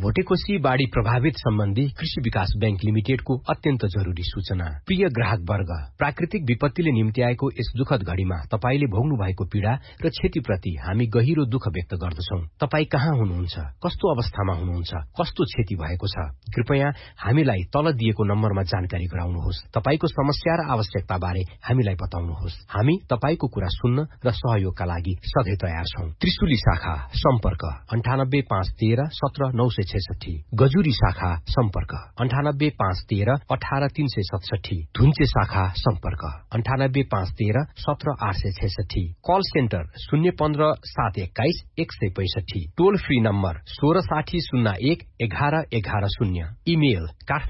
भोटेकोशी बाढ़ी प्रभावित सम्बन्धी कृषि विकास बैंक लिमिटेडको अत्यन्त जरूरी सूचना। प्रिय ग्राहक वर्ग, प्राकृतिक विपत्तिले निम्ति आएको यस दुखद घड़ीमा तपाईले भोग्नु भएको पीड़ा र क्षतिप्रति हामी गहिरो दुःख व्यक्त गर्दछौं। तपाई कहाँ हुनुहुन्छ, कस्तो अवस्थामा हुनुहुन्छ, कस्तो क्षति भएको छ, कृपया हामीलाई तल दिएको नम्बरमा जानकारी गराउनुहोस्। तपाईको समस्या र आवश्यकता बारे हामीलाई बताउनुहोस्। हामी तपाईको कुरा सुन्न र सहयोगका लागि सधैँ तयार छौं। त्रिशुली शाखा सम्पर्क 985113 17966, गजुरी शाखा सम्पर्क 985113 18367, धुन्चे शाखा सम्पर्क 985113 17866, कल सेन्टर 015 721 165, टोल फ्री नम्बर 166001 1111, इमेल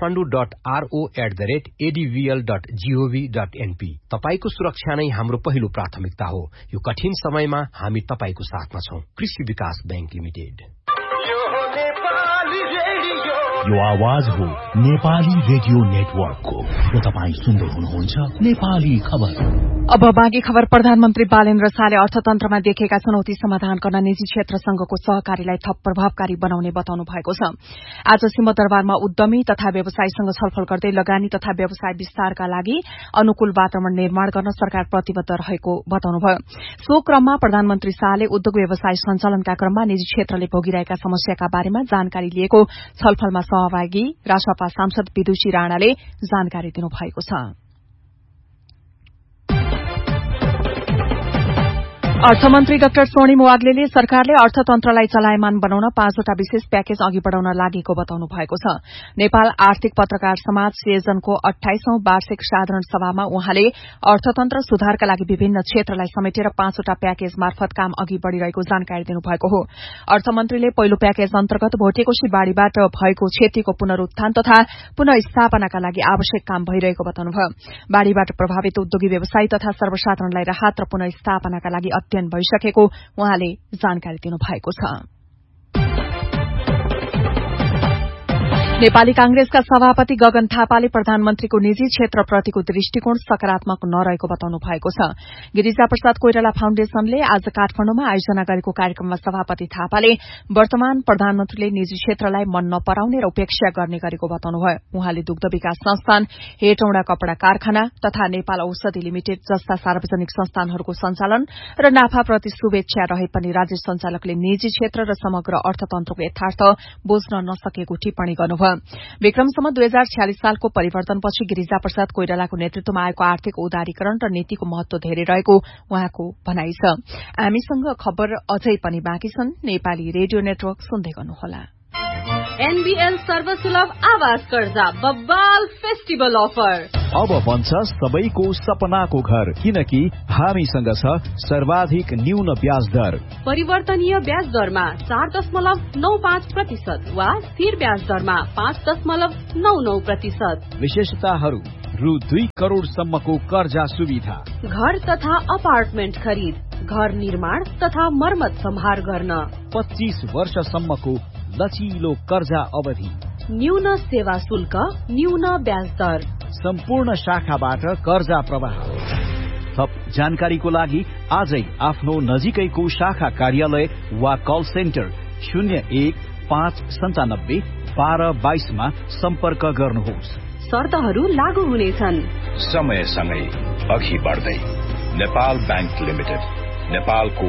kathmandu.ro@advl.gov.np। तपाईको सुरक्षा नै हाम्रो पहिलो प्राथमिकता हो। यो कठिन समयमा हामी तपाईको साथमा छौं। कृषि विकास बैंक लिमिटेड। यो आवाज हो नेपाली रेडियो नेटवर्कको र तपाईँ सुन्दै हुनुहुन्छ नेपाली खबर। अब बाँकी खबर। प्रधानमन्त्री बालेन्द्र शाहले अर्थतन्त्रमा देखिएका चुनौती समाधान गर्न निजी क्षेत्रसँगको सहकारीलाई थप प्रभावकारी बनाउने बताउनु भएको छ। आज सिंहदरबारमा उद्यमी तथा व्यवसायीसँग छलफल गर्दै लगानी तथा व्यवसाय विस्तारका लागि अनुकूल वातावरण निर्माण गर्न सरकार प्रतिबद्ध रहेको बताउनुभयो। सो क्रममा प्रधानमन्त्री शाहले उद्योग व्यवसाय सञ्चालनका क्रममा निजी क्षेत्रले भोगिरहेका समस्याका बारेमा जानकारी लिएको छलफलमा सहभागी रासपा सांसद विदुषी राणाले जानकारी दिनुभएको छ। अर्थमन्त्री डाक्टर स्वर्णिम वाग्लेले सरकारले अर्थतन्त्रलाई चलायमान बनाउन 5वटा विशेष प्याकेज अघि बढ़ाउन लागेको बताउनु भएको छ। नेपाल आर्थिक पत्रकार समाज सिएजनको 28औं वार्षिक साधारण सभामा उहाँले अर्थतन्त्र सुधारका लागि विभिन्न क्षेत्रलाई समेटेर 5वटा प्याकेज मार्फत काम अघि बढ़िरहेको जानकारी दिनुभएको हो। अर्थमन्त्रीले पहिलो प्याकेज अन्तर्गत भोटेकोशी बाढ़ीबाट भएको क्षतिको पुनरुत्थान तथा पुनःस्थापनाका लागि आवश्यक काम भइरहेको बताउनुभयो। बाढ़ीबाट प्रभावित उद्योगी व्यवसायी तथा सर्वसाधारणलाई राहत र पुनःस्थापनाका लागि अध्ययन भइसकेको उहाँले जानकारी दिनुभएको छ। नेपाली कांग्रेसका सभापति गगन थापाले प्रधानमन्त्रीको निजी क्षेत्रप्रतिको दृष्टिकोण सकारात्मक नरहेको बताउनु भएको छ। गिरिजाप्रसाद कोइराला फाउण्डेशनले आज काठमाडौँमा आयोजना गरेको कार्यक्रममा सभापति थापाले वर्तमान प्रधानमन्त्रीले निजी क्षेत्रलाई मन नपराउने र उपेक्षा गर्ने गरेको बताउनुभयो। उहाँले दुग्ध विकास संस्थान, हेटौँडा कपड़ा कारखाना तथा नेपाल औषधि लिमिटेड जस्ता सार्वजनिक संस्थानहरूको सञ्चालन र नाफाप्रति शुभेच्छा रहे पनि राज्य सञ्चालकले निजी क्षेत्र र समग्र अर्थतन्त्रको यथार्थ बुझ्न नसकेको टिप्पणी गर्नुभयो। विक्रमसम्म 2046 सालको परिवर्तनपछि गिरिजाप्रसाद कोइरालाको नेतृत्वमा आएको आर्थिक उदारीकरण र नीतिको महत्व धेरै रहेको उहाँको भनाइ छ। हामीसँग खबर अझै पनि बाँकी छन्। नेपाली रेडियो नेटवर्क सुन्दै गर्नुहोला। एनबीएल सर्वसुलभ आवास कर्जा बब्बाल फेस्टिभल अफर अब बन्छ सबैको सपनाको घर, किनकि हामीसँग छ सर्वाधिक न्यून ब्याज दर। परिवर्तनीय ब्याज दरमा 4.95% वा स्थिर ब्याज दरमा 5.99%। विशेषताहरू: रु 2 करोड़सम्मको कर्जा सुविधा, घर तथा अपार्टमेन्ट खरिद, घर निर्माण तथा मर्मत सम्हार गर्न, 25 वर्षसम्मको लचिलो कर्जा अवधि, न्यून सेवा शुल्क, न्यून ब्याज दर, सम्पूर्ण शाखाबाट कर्जा प्रवाह। थप जानकारीको लागि आजै आफ्नो नजिकैको शाखा कार्यालय वा कल सेन्टर 0159 1222 मा सम्पर्क गर्नुहोस्। शर्तहरू लागू हुनेछन्। समयसँगै अघि बढ्दै नेपाल बैंक लिमिटेड, नेपालको